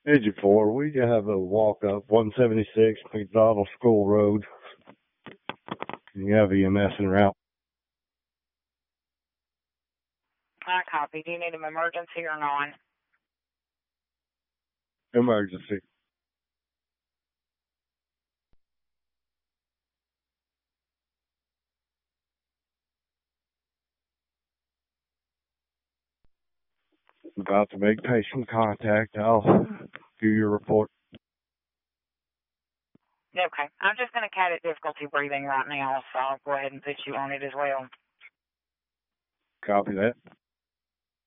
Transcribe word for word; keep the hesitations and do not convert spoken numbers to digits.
Digit four, we have a walk up one seventy-six McDonald School Road. You have E M S en route. I copy. Do you need an emergency or non? Emergency. About to make patient contact. I'll do your report. Okay. I'm just going to cat it difficulty breathing right now, so I'll go ahead and put you on it as well. Copy that.